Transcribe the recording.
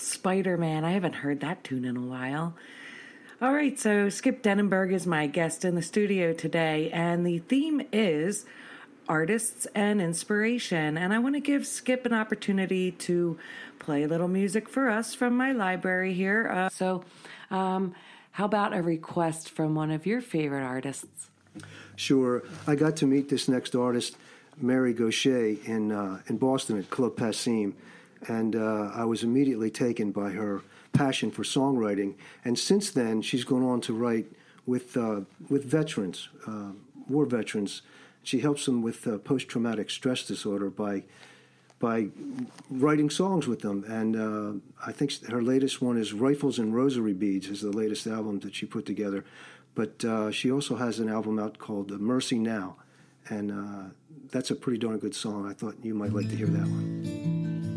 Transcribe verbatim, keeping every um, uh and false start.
Spider-Man. I haven't heard that tune in a while. All right, so Skip Denenberg is my guest in the studio today, and the theme is artists and inspiration. And I want to give Skip an opportunity to play a little music for us from my library here. Uh, so um, how about a request from one of your favorite artists? Sure. I got to meet this next artist, Mary Gauthier, in uh, in Boston at Club Passim, and uh, I was immediately taken by her passion for songwriting. And since then, she's gone on to write with uh, with veterans, uh, war veterans. She helps them with uh, post-traumatic stress disorder by by writing songs with them. And uh, I think her latest one is Rifles and Rosary Beads, is the latest album that she put together. But uh, she also has an album out called Mercy Now, and uh, that's a pretty darn good song. I thought you might like to hear that one.